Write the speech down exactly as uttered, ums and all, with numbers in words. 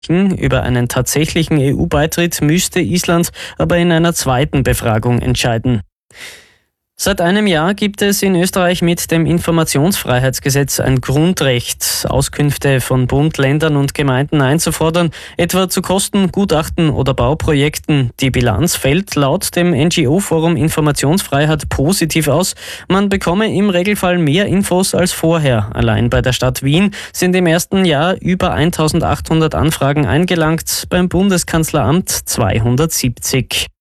Über einen tatsächlichen E U-Beitritt müsste Island aber in einer zweiten Befragung entscheiden. Seit einem Jahr gibt es in Österreich mit dem Informationsfreiheitsgesetz ein Grundrecht, Auskünfte von Bund, Ländern und Gemeinden einzufordern, etwa zu Kosten, Gutachten oder Bauprojekten. Die Bilanz fällt laut dem N G O-Forum Informationsfreiheit positiv aus. Man bekomme im Regelfall mehr Infos als vorher. Allein bei der Stadt Wien sind im ersten Jahr über eintausendachthundert Anfragen eingelangt, beim Bundeskanzleramt zweihundertsiebzig.